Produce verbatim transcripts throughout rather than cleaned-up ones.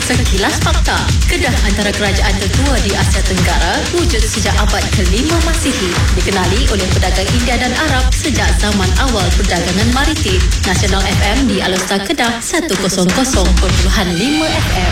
Sekilas Fakta. Kedah antara kerajaan tertua di Asia Tenggara, wujud sejak abad kelima Masihi. Dikenali oleh pedagang India dan Arab sejak zaman awal perdagangan maritim. Nasional F M di Alustar Kedah seratus perpuluhan lima F M.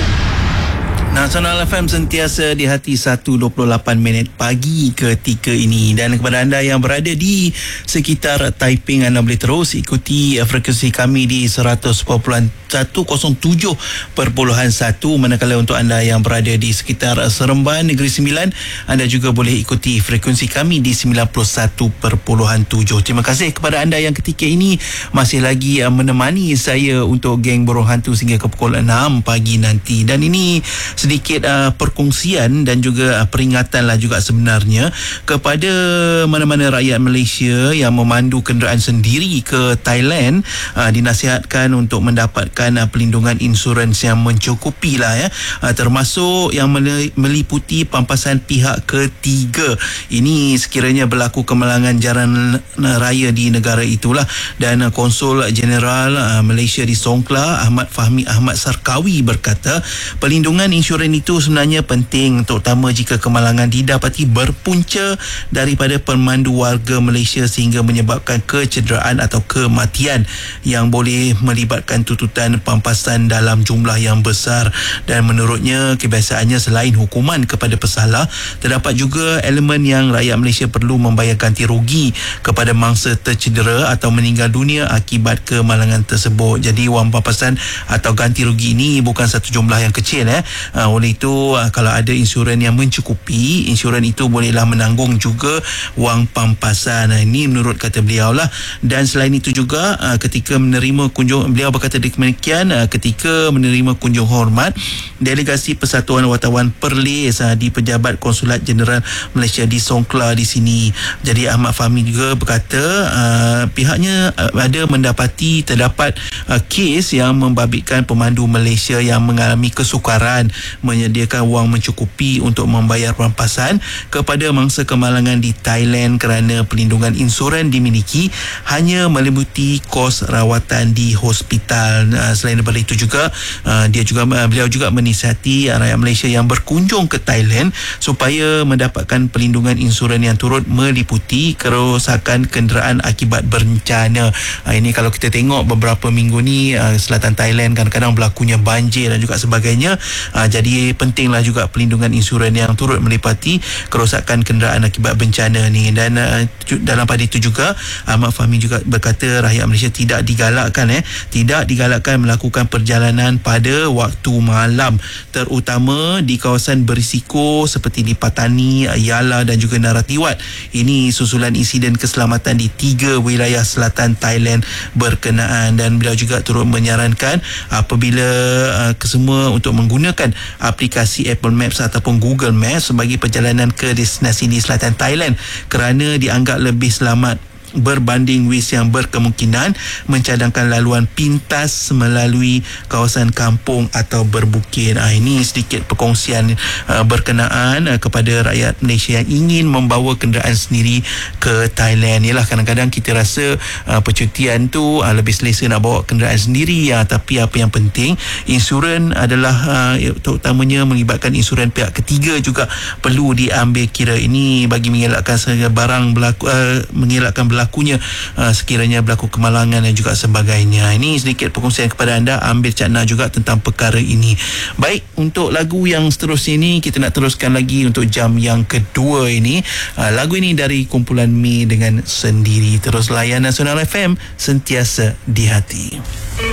Nasional F M sentiasa di hati satu dua puluh lapan minit pagi ketika ini. Dan kepada anda yang berada di sekitar Taiping, anda boleh terus ikuti frekuensi kami di seratus perpuluhan seratus tujuh perpuluhan satu. Manakala untuk anda yang berada di sekitar Seremban, Negeri Sembilan, anda juga boleh ikuti frekuensi kami di sembilan puluh satu perpuluhan tujuh. Terima kasih kepada anda yang ketika ini masih lagi menemani saya untuk geng Burung Hantu sehingga ke pukul enam pagi nanti. Dan ini sedikit uh, perkongsian dan juga uh, peringatan lah juga sebenarnya kepada mana-mana rakyat Malaysia yang memandu kenderaan sendiri ke Thailand, uh, dinasihatkan untuk mendapatkan uh, pelindungan insurans yang mencukupi lah ya, uh, termasuk yang meliputi pampasan pihak ketiga. Ini sekiranya berlaku kemalangan jalan raya di negara itulah. Dan uh, Konsul Jeneral uh, Malaysia di Songkla, Ahmad Fahmi Ahmad Sarkawi berkata, pelindungan insurans itu sebenarnya penting, terutama jika kemalangan didapati berpunca daripada pemandu warga Malaysia sehingga menyebabkan kecederaan atau kematian yang boleh melibatkan tuntutan pampasan dalam jumlah yang besar. Dan menurutnya, kebiasaannya selain hukuman kepada pesalah, terdapat juga elemen yang rakyat Malaysia perlu membayar ganti rugi kepada mangsa tercedera atau meninggal dunia akibat kemalangan tersebut. Jadi wang pampasan atau ganti rugi ini bukan satu jumlah yang kecil eh. Uh, oleh itu, uh, kalau ada insurans yang mencukupi, insurans itu bolehlah menanggung juga wang pampasan. Uh, ini menurut kata beliau lah. Dan selain itu juga, uh, ketika menerima kunjung, beliau berkata demikian, uh, ketika menerima kunjung hormat delegasi Persatuan Wartawan Perlis uh, di Pejabat Konsulat Jeneral Malaysia di Songkla di sini. Jadi Ahmad Fahmi juga berkata uh, pihaknya uh, ada mendapati terdapat uh, kes yang membabitkan pemandu Malaysia yang mengalami kesukaran menyediakan wang mencukupi untuk membayar pampasan kepada mangsa kemalangan di Thailand kerana pelindungan insurans dimiliki hanya meliputi kos rawatan di hospital. Uh, selain daripada itu juga, uh, dia juga uh, beliau juga menasihati uh, rakyat Malaysia yang berkunjung ke Thailand supaya mendapatkan pelindungan insurans yang turut meliputi kerosakan kenderaan akibat bencana. Uh, ini kalau kita tengok beberapa minggu ni, uh, selatan Thailand kadang-kadang berlakunya banjir dan juga sebagainya. Uh, jadi pentinglah juga pelindungan insurans yang turut melipati kerosakan kenderaan akibat bencana ni. Dan uh, dalam pada itu juga, Ahmad Fahmi juga berkata rakyat Malaysia tidak digalakkan eh tidak digalakkan melakukan perjalanan pada waktu malam, terutama di kawasan berisiko seperti di Patani, Yala dan juga Naratiwat. Ini susulan insiden keselamatan di tiga wilayah selatan Thailand berkenaan. Dan beliau juga turut menyarankan apabila uh, kesemua untuk menggunakan aplikasi Apple Maps ataupun Google Maps sebagai perjalanan ke destinasi di selatan Thailand kerana dianggap lebih selamat berbanding wis yang berkemungkinan mencadangkan laluan pintas melalui kawasan kampung atau berbukit. Ha, ini sedikit perkongsian uh, berkenaan uh, kepada rakyat Malaysia yang ingin membawa kenderaan sendiri ke Thailand. Yalah, kadang-kadang kita rasa uh, percutian tu uh, lebih selesa nak bawa kenderaan sendiri ya, tapi apa yang penting, insurans adalah uh, terutamanya melibatkan insurans pihak ketiga juga perlu diambil kira. Ini bagi mengelakkan barang berlaku, uh, mengelakkan berlaku berlakunya uh, sekiranya berlaku kemalangan dan juga sebagainya. Ini sedikit perkongsian kepada anda, ambil cakna juga tentang perkara ini. Baik, untuk lagu yang seterusnya ini kita nak teruskan lagi untuk jam yang kedua ini. Uh, lagu ini dari kumpulan Mi dengan Sendiri. Terus layan Nasional F M, sentiasa di hati.